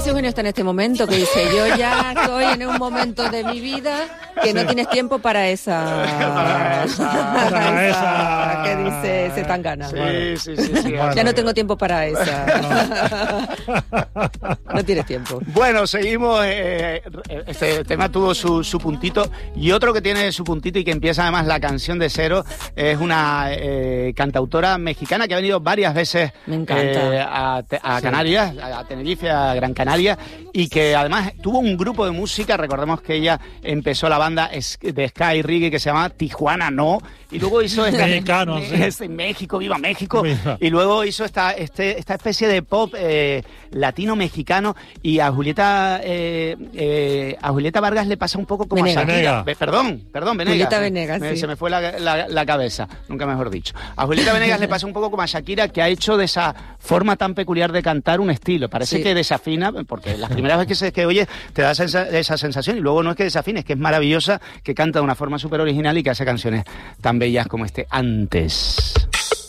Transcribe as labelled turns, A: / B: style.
A: si Eugenio está en este momento, que dice, yo ya estoy en un momento de mi vida que no tienes tiempo para esa que dice Zetangana.
B: Sí.
A: Ya no tengo tiempo para esa. No tienes tiempo.
B: Bueno, seguimos. Este tema tuvo su puntito. Y otro que tiene su puntito y que empieza además la canción de cero es una cantautora mexicana que ha venido varias veces a Canarias, a Tenerife, a Gran Canaria, y que además tuvo un grupo de música. Recordemos que ella empezó la banda de Sky Reggae que se llama Tijuana No, y luego hizo en México, viva México, y luego hizo esta especie de pop latino-mexicano, y a Julieta Vargas le pasa un poco como
A: Venegas.
B: a Shakira. Perdón, Venegas.
A: Julieta Venegas,
B: Se me fue la cabeza, nunca mejor dicho. A Julieta Venegas le pasa un poco como a Shakira, que ha hecho de esa forma tan peculiar de cantar un estilo. Parece que desafina, porque las primeras veces que oyes te da esa sensación, y luego no es que desafine, es que es maravillosa, que canta de una forma súper original y que hace canciones tan bellas como Antes.